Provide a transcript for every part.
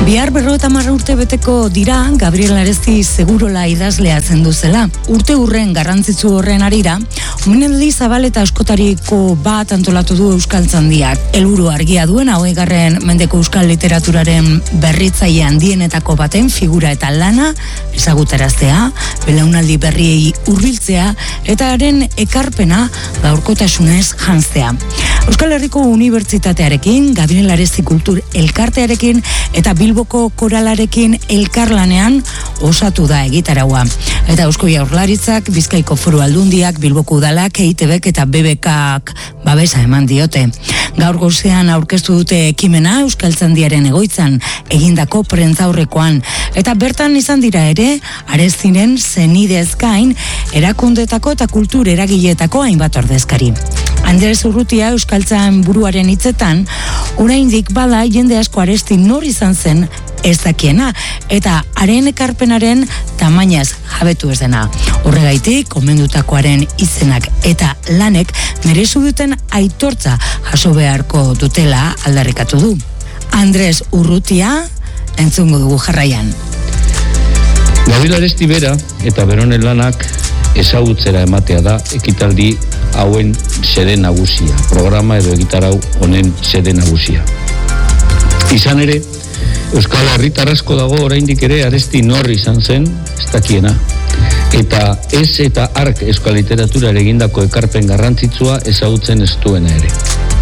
Bihar 50 urte beteko dira Gabriel Aresti Segurola idazlea zendu zela. Urte hurren garrantzitsu horren arira, omenaldi zabal eta askotariko bat antolatu du Euskaltzaindiak. Helburu argia duen 20. mendeko euskal literaturaren berritzaile handienetako baten figura eta lana ezagutaraztea, belaunaldi berriei hurbiltzea eta haren ekarpena gaurkotasunez janztea. Euskal Herriko Unibertsitatearekin, Gabriel Aresti Kultur Elkartearekin eta Bilboko Koralarekin elkarlanean osatu da egitaraua. Eta Eusko Jaurlaritzak, Bizkaiko Foru Aldundiak, Bilboko Udalak, EITBek eta BBKak babesa eman diote. Gaur goizean aurkeztu dute ekimena Euskaltzaindiaren egoitzan egindako prentzaurrekoan. Eta bertan izan dira ere, Arestiren zenidez gain, erakundetako eta kultur eragileetako hainbat ordezkari. Andres Urrutia Euskaltzain buruaren hitzetan, oraindik bada jende asko Aresti nor izan zen ez dakiena, eta haren ekarpenaren tamainaz jabetu ez dena. Horregaitik, komendutakoaren izenak eta lanek merezu duten aitortza jaso beharko dutela aldarrikatu du. Andres Urrutia entzungo dugu jarraian. Gabriel Aresti bera eta beronen lanak ezagutzera ematea da ekitaldi hauen xede nagusia, programa edo egitarau honen xede nagusia. Izan ere, Euskal Herritar asko dago oraindik ere Aresti nor izan zen, ez dakiena. Eta ez eta ark euskal literatura egindako ekarpen garrantzitsua ezagutzen ez duena ere.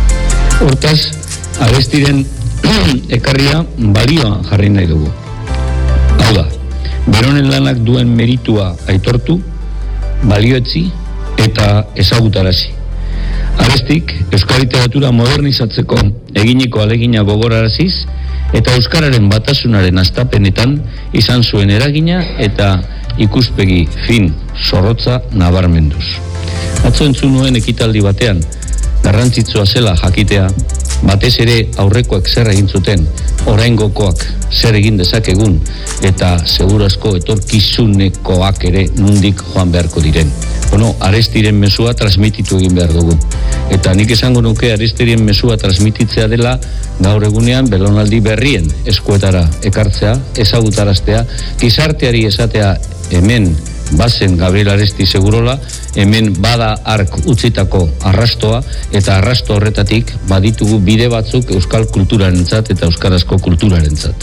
Hortaz, Arestiren ekarria balioa jarri nahi dugu. Hau da, beronen lanak duen meritua aitortu, balioetzi eta ezagutarazi. Arestik, euskal literatura modernizatzeko eginiko alegina gogoraraziz, eta euskararen batasunaren hastapenetan izan zuen eragina eta ikuspegi fin zorrotza nabarmenduz. Atzo entzun nuen ekitaldi batean, garrantzitsua zela jakitea, batez ere aurrekoak zer egin zuten, oraingokoak zer egin dezakegun, eta segurazko etorkizunekoak ere nundik joan beharko diren. Arestiren mezua transmititu egin behar dugu. Eta nik esango nuke Arestiren mezua transmititzea dela gaur egunean belaunaldi berrien eskuetara ekartzea, ezagutaraztea, gizarteari esatea hemen bazen Gabriel Aresti Segurola, hemen bada ark utzitako arrastoa, eta arrasto horretatik baditugu bide batzuk euskal kulturarentzat eta euskarazko kulturarentzat.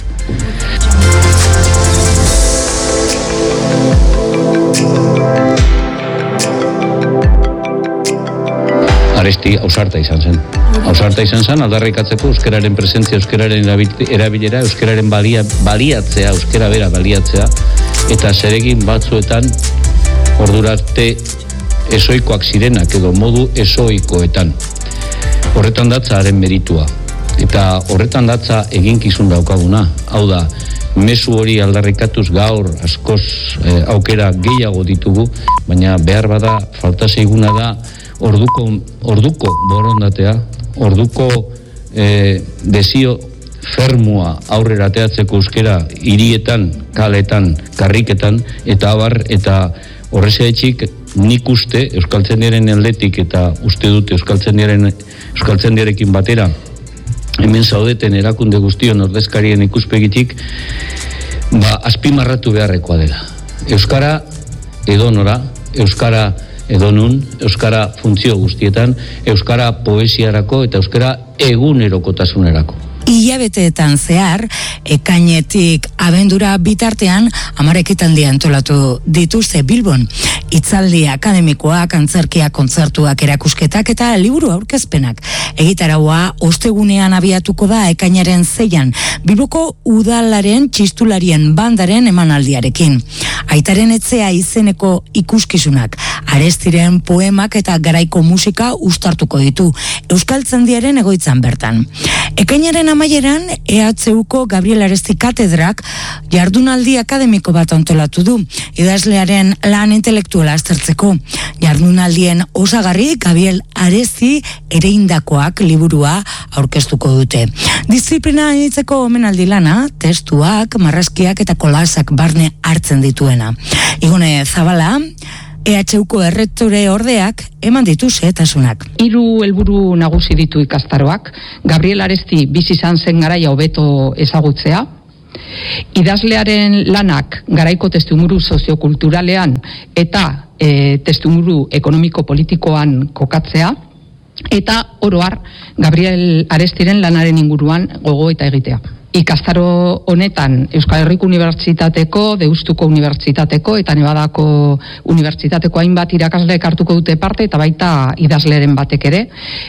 Aresti ausarta izan zen. Ausarta izan zen aldarrikatzeko euskararen presentzia, euskararen erabilera, euskararen baliatzea, euskara bera baliatzea, eta zeregin batzuetan ordurarte ezoikoak zirenak edo modu ezoikoetan. Horretan datza haren meritua. Eta horretan datza eginkizun daukaguna. Hau da, mezu hori aldarrikatuz gaur askoz aukera gehiago ditugu, baina behar bada falta zaiguna da orduko borondatea, orduko desio fermua aurrera ateatzeko euskera hirietan, kaletan, karriketan, eta abar, eta horrexeetxik nik uste Euskaltzaindiaren aldetik eta uste dut Euskaltzaindiarekin batera hemen zaudeten erakunde guztion ordezkarien ikuspegitik azpimarratu beharrekoa dela. Euskara edonora, euskara edonun, euskara funtzio guztietan, euskara poesiarako eta euskara egunerokotasunerako. Hilabeteetan zehar, ekainetik abendura bitartean 10 ekitaldi antolatu dituzte Bilbon. Hitzaldi akademikoak, antzerkiak, kontzertuak, erakusketak eta liburu aurkezpenak. Egitaraua ostegunean abiatuko da ekainaren 6an, Bilboko Udalaren txistularien bandaren emanaldiarekin. Aitaren etzea izeneko ikuskizunak, Arestiren poemak eta garaiko musika uztartuko ditu Euskaltzaindiaren egoitzan bertan. Ekainaren amaieran, EHUko Gabriel Aresti Katedrak jardunaldi akademiko bat antolatu du, idazlearen lan intelektuala aztertzeko. Jardunaldien osagarri Gabriel Aresti ereindakoak liburua aurkeztuko dute. Disiplina anitzeko omenaldi lana, testuak, marrazkiak eta kolasak barne hartzen dituena. Igone Zabala, EHUko errektore ordeak eman ditu xehetasunak. 3 helburu nagusi ditu ikastaroak. Gabriel Aresti bizi izan zen garaia hobeto ezagutzea, Idazlearen lanak garaiko testuinguru soziokulturalean eta testuinguru ekonomiko-politikoan kokatzea, eta oro har Gabriel Arestiren lanaren inguruan gogoeta egitea. Ikastaro honetan Euskal Herriko Unibertsitateko, Deustuko Unibertsitateko eta Nevadako Unibertsitateko hainbat irakasleek hartuko dute parte, eta baita idazleren batek ere.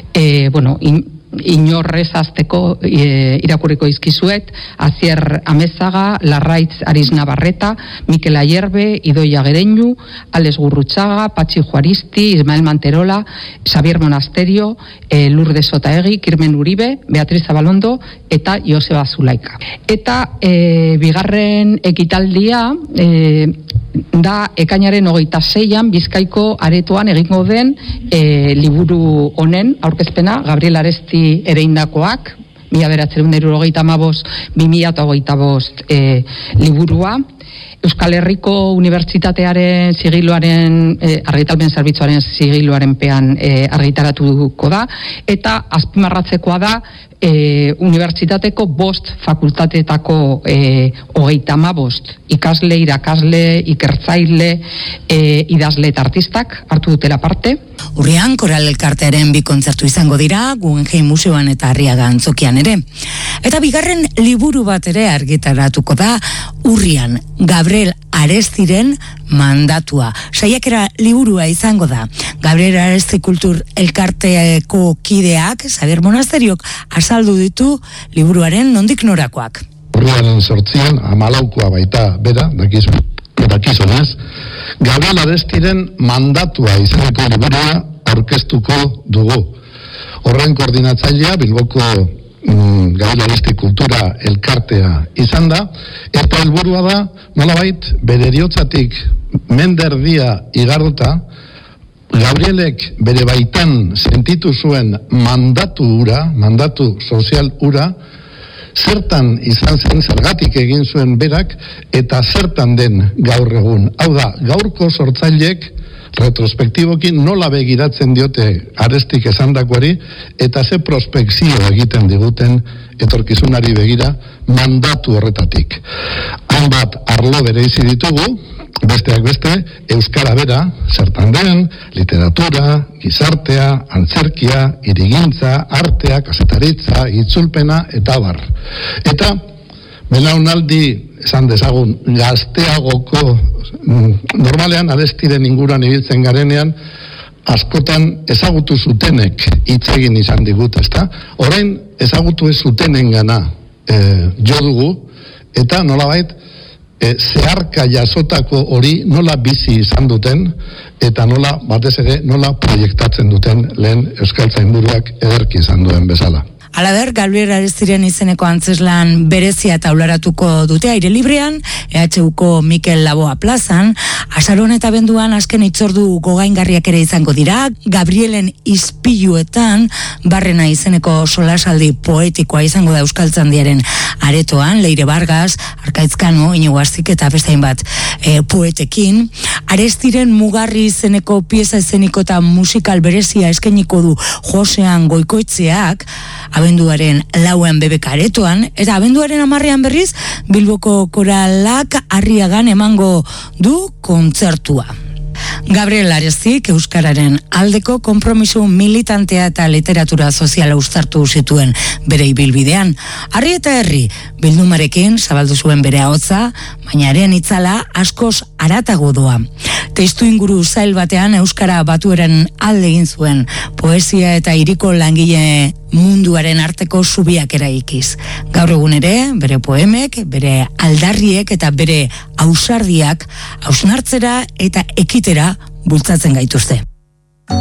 Inorrez azteko irakurriko izkizuet: Azier Amezaga, Larraitz Aris Navarreta, Mikel Ayerbe, Idoia Gereñu, Alex Gurrutxaga, Patxi Juaristi, Ismael Manterola, Xavier Monasterio, Lourdes Sotaegi, Kirmen Uribe, Beatriz Zabalondo eta Joseba Zulaika. Eta bigarren ekitaldia da ekainaren 26an Bizkaiko aretoan egingo den liburu honen aurkezpena, Gabriel Aresti ereindakoak, 1995-2025 liburua. Euskal Herriko Unibertsitatearen sigiluaren, argitalpen zerbitzuaren sigiluaren pean argitaratuko da, eta azpimarratzekoa da unibertsitateko 5 fakultateetako 35 ikasle, irakasle, ikertzaile, idazle eta artistak hartu dutela parte. Urrian Koral Elkartearen 2 kontzertu izango dira, Guggenheim Museoan eta Arriaga Antzokian ere. Eta bigarren liburu bat ere argitaratuko da urrian, Gabriel Arestiren Mandatua. Saiakera liburua izango da. Gabriel Aresti Kultur Elkarteko kideak, Xavier Monasteriok, azaldu ditu liburuaren nondik norakoak. Urriaren 8an, 14koa baita bera, dakizunez, Gabriel Arestiren Mandatua izeneko liburua aurkeztuko dugu. Horren koordinatzailea Bilboko Gabriel Aresti Kultura Elkartea izan da, eta helburua da, nolabait, bere eriotzatik menderdia igarota, Gabrielek bere baitan sentitu zuen mandatu sozial ura, zertan izan zen, zergatik egin zuen berak, eta zertan den gaur egun. Hau da, gaurko sortzaileek retrospektibokin nola begiratzen diote Arestik esandakoari, eta ze prospekzio egiten diguten etorkizunari begira mandatu horretatik. Hainbat arlo bereizi ditugu, besteak beste, euskara bera, zertan den, literatura, gizartea, antzerkia, hirigintza, artea, kazetaritza, itzulpena, eta bar. Eta, belaunaldi, esan dezagun, gazteagoko, normalean Arestiren inguruan ibiltzen garenean, askotan ezagutu zutenek hitz egin izan digut, ezta? Orain ezagutu ez zutenen gana jo dugu, eta nolabait, zeharka jasotako hori nola bizi izan duten, eta nola, batez ere, nola proiektatzen duten lehen euskaltzainburuak ederki izan duen bezala. Halaber, Gabriel Arestiren izeneko antzeslan berezia taularatuko dute aire librean, EHUko Mikel Laboa plazan, azaroan eta benduan azken itzordu gogaingarriak ere izango dira, Gabrielen ispiluetan, Barrena izeneko solasaldi poetikoa izango da Euskaltzandiaren aretoan, Leire Vargas, Arkaitzkano, Iñigo Astik eta beste hainbat poetekin. Arestiren Mugarri izeneko pieza eszeniko eta musikal berezia eskainiko du Josean Goikoetxeak, abenduaren 4an BBK aretoan, eta abenduaren 10an berriz Bilboko Koralak Arriagan emango du kontzertua. Gabriel Arestik euskararen aldeko konpromiso militantea eta literatura soziala uztartu zituen bere ibilbidean. Harri eta herri bildumarekin zabaldu zuen bere ahotsa, baina haren itzala askoz haratago doa. Testu inguru zail batean euskara batuaren alde egin zuen, poesia eta hiriko langile munduaren arteko zubiak eraikiz. Gaur egun ere, bere poemek, bere aldarriek eta bere ausardiak hausnartzera eta ekitera bultzatzen gaituzte.